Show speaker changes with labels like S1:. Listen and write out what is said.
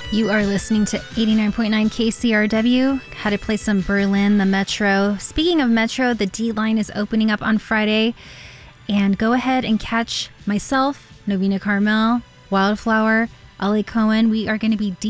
S1: You are listening to 89.9 KCRW. Had to play some Berlin, the Metro. Speaking of Metro, the D line is opening up on Friday. And go ahead and catch myself, Novena Carmel, Wildflower, Ali Cohen. We are going to be